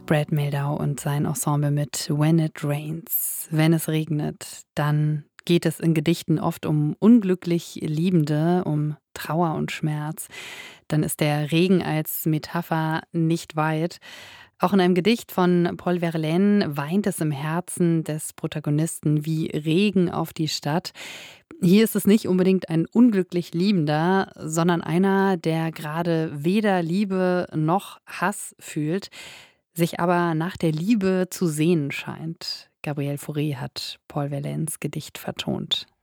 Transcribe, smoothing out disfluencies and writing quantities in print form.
Brad Mehldau und sein Ensemble mit When It Rains. Wenn es regnet, dann geht es in Gedichten oft um unglücklich Liebende, um Trauer und Schmerz. Dann ist der Regen als Metapher nicht weit. Auch in einem Gedicht von Paul Verlaine weint es im Herzen des Protagonisten wie Regen auf die Stadt. Hier ist es nicht unbedingt ein unglücklich Liebender, sondern einer, der gerade weder Liebe noch Hass fühlt, sich aber nach der Liebe zu sehnen scheint. Gabriel Fauré hat Paul Verlaines Gedicht vertont.